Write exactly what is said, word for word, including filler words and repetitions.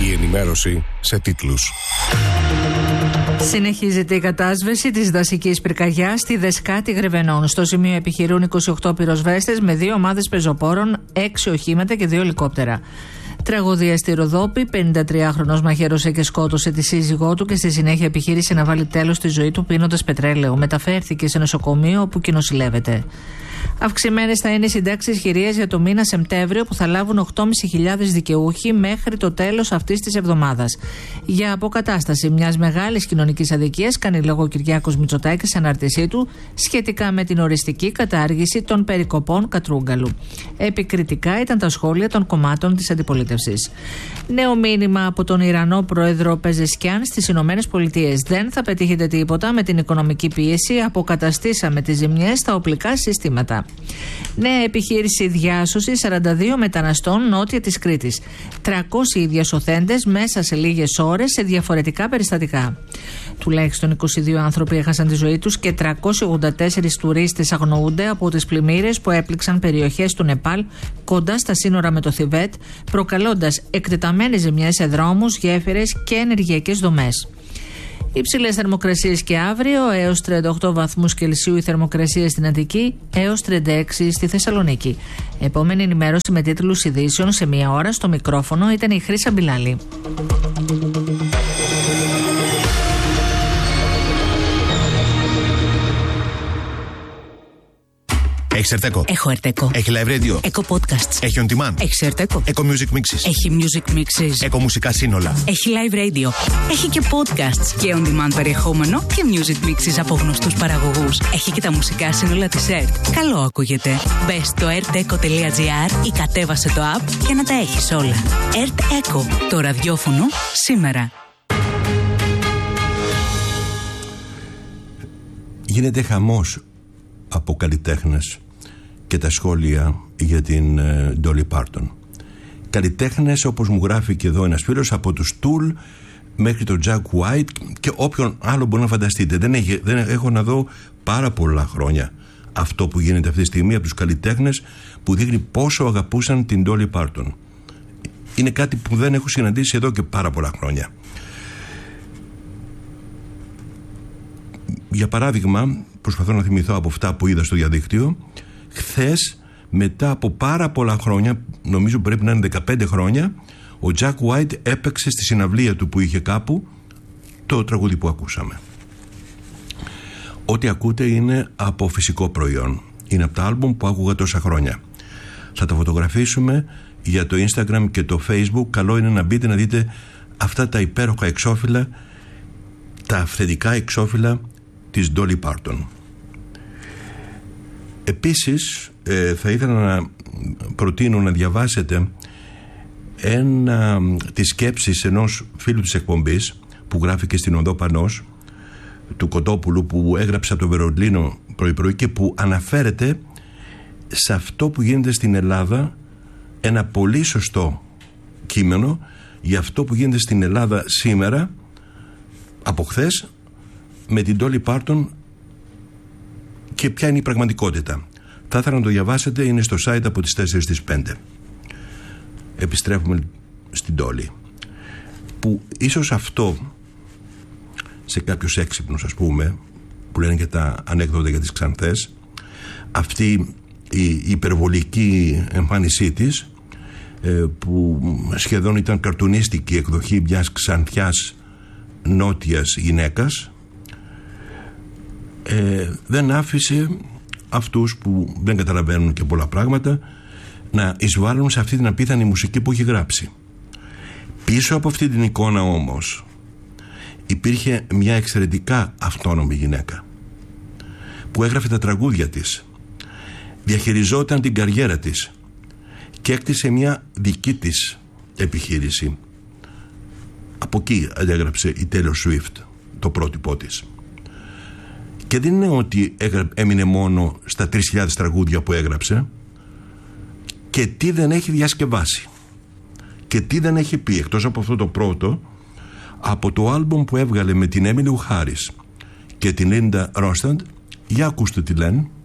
Η ενημέρωση σε τίτλους. Συνεχίζεται η κατάσβεση της δασικής πυρκαγιάς στη Δεσκάτη Γρεβενών. Στο σημείο επιχειρούν είκοσι οκτώ πυροσβέστες με δύο ομάδες πεζοπόρων, έξι οχήματα και δύο ελικόπτερα. Τραγωδία στη Ροδόπη, πενηντατριάχρονος μαχαίρωσε και σκότωσε τη σύζυγό του και στη συνέχεια επιχείρησε να βάλει τέλος στη ζωή του πίνοντας πετρέλαιο. Μεταφέρθηκε σε νοσοκομείο όπου κοινοσυλλεύεται. Αυξημένες θα είναι οι συντάξεις χειρίας για το μήνα Σεπτέμβριο που θα λάβουν οκτώ χιλιάδες πεντακόσιοι δικαιούχοι μέχρι το τέλος αυτής της εβδομάδας. Για αποκατάσταση μιας μεγάλης κοινωνικής αδικίας κάνει λόγο ο Κυριάκος Μητσοτάκης σε ανάρτησή του σχετικά με την οριστική κατάργηση των περικοπών Κατρούγκαλου. Επικριτικά ήταν τα σχόλια των κομμάτων της αντιπολίτευσης. Νέο μήνυμα από τον Ιρανό πρόεδρο Πεζεσκιάν στις Ηνωμένες Πολιτείες. Δεν θα πετύχετε τίποτα με την οικονομική πίεση. Αποκαταστήσαμε τις ζημιές στα οπλικά συστήματα. Νέα επιχείρηση διάσωση σαράντα δύο μεταναστών νότια της Κρήτης. τριακόσιοι διασωθέντες μέσα σε λίγες ώρες σε διαφορετικά περιστατικά. Τουλάχιστον είκοσι δύο άνθρωποι έχασαν τη ζωή τους και τριακόσιοι ογδόντα τέσσερις τουρίστες αγνοούνται από τις πλημμύρες που έπληξαν περιοχές του Νεπάλ κοντά στα σύνορα με το Θιβέτ, προκαλώντας εκτεταμένες ζημιές σε δρόμους, γέφυρες και ενεργειακές δομές. Υψηλές θερμοκρασίες και αύριο, έως τριάντα οκτώ βαθμούς Κελσίου η θερμοκρασία στην Αττική, έως τριάντα έξι στη Θεσσαλονίκη. Επόμενη ενημέρωση με τίτλους ειδήσεων σε μία ώρα. Στο μικρόφωνο ήταν η Χρύσα Μπιλάλη. Έχεις Ερτέκο? Έχω Ερτέκο. Έχει live radio? Έχω podcasts. Έχει on demand? Έχει Ερτέκο. Eco Music Mixes? Έχει music mixes. Eco μουσικά σύνολα? Έχει live radio. Έχει και podcasts και on demand περιεχόμενο και music mixes από γνωστούς παραγωγούς. Έχει και τα μουσικά σύνολα της ΕΡΤ. Καλό ακούγεται. Μπες στο ερτέκο τελεία τζι άρ ή κατέβασε το app για να τα έχεις όλα. ΕΡΤ Eco. Το ραδιόφωνο σήμερα. Γίνεται χαμός από καλλιτέχνες και τα σχόλια για την uh, Dolly Parton. Καλλιτέχνες, όπως μου γράφει και εδώ ένας φίλος, από τους Tool μέχρι τον Jack White και όποιον άλλο μπορεί να φανταστείτε. Δεν, έχει, δεν έχω να δω πάρα πολλά χρόνια αυτό που γίνεται αυτή τη στιγμή από τους καλλιτέχνες, που δείχνει πόσο αγαπούσαν την Dolly Parton. Είναι κάτι που δεν έχω συναντήσει εδώ και πάρα πολλά χρόνια. Για παράδειγμα, προσπαθώ να θυμηθώ από αυτά που είδα στο διαδίκτυο, χθες, μετά από πάρα πολλά χρόνια, νομίζω πρέπει να είναι δεκαπέντε χρόνια, ο Jack White έπαιξε στη συναυλία του που είχε κάπου το τραγούδι που ακούσαμε. Ό,τι ακούτε είναι από φυσικό προϊόν. Είναι από τα άλμπουμ που άκουγα τόσα χρόνια. Θα τα φωτογραφίσουμε για το Instagram και το Facebook. Καλό είναι να μπείτε να δείτε αυτά τα υπέροχα εξώφυλλα, τα αυθεντικά εξώφυλλα της Dolly Parton. Επίσης ε, θα ήθελα να προτείνω να διαβάσετε ένα, τις σκέψεις ενός φίλου της εκπομπής που γράφει στην Οδό Πανός, του Κοτόπουλου, που έγραψε από το Βερολίνο πρωί πρωί και που αναφέρεται σε αυτό που γίνεται στην Ελλάδα, ένα πολύ σωστό κείμενο για αυτό που γίνεται στην Ελλάδα σήμερα από χθες με την Dolly Parton και ποια είναι η πραγματικότητα. Θα ήθελα να το διαβάσετε, είναι στο site από τις τέσσερις στις πέντε. Επιστρέφουμε στην Dolly, που ίσως αυτό σε κάποιους έξυπνους, ας πούμε, που λένε και τα ανέκδοτα για τις ξανθές, αυτή η υπερβολική εμφάνισή της, που σχεδόν ήταν καρτουνίστικη εκδοχή μιας ξανθιάς νότιας γυναίκας, ε, δεν άφησε αυτούς που δεν καταλαβαίνουν και πολλά πράγματα να εισβάλλουν σε αυτή την απίθανη μουσική που έχει γράψει. Πίσω από αυτή την εικόνα όμως υπήρχε μια εξαιρετικά αυτόνομη γυναίκα που έγραφε τα τραγούδια της, διαχειριζόταν την καριέρα της και έκτισε μια δική της επιχείρηση. Από εκεί έγραψε η Taylor Swift το πρότυπό της. Και δεν είναι ότι έμεινε μόνο στα τρεις χιλιάδες τραγούδια που έγραψε, και τι δεν έχει διασκευάσει και τι δεν έχει πει, εκτός από αυτό το πρώτο, από το άλμπομ που έβγαλε με την Έμιλι Χάρις και την Λίντα Ρόνσταντ. Για ακούστε τι λένε.